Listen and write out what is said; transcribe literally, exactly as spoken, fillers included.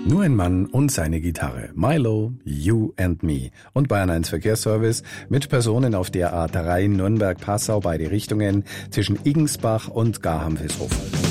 Nur ein Mann und seine Gitarre. Milo, You and Me. Und Bayern eins Verkehrsservice mit Personen auf der A drei Nürnberg-Passau beide Richtungen zwischen Igensbach und Garham-Vilshofen.